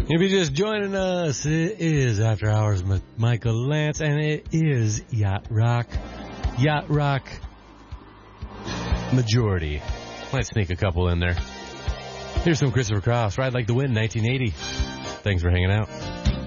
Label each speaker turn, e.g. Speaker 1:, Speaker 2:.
Speaker 1: If you're just joining us, it is After Hours with Michael Lance, and it is Yacht Rock. Yacht Rock Majority. Might sneak a couple in there. Here's some Christopher Cross, Ride Like the Wind, 1980. Thanks for hanging out.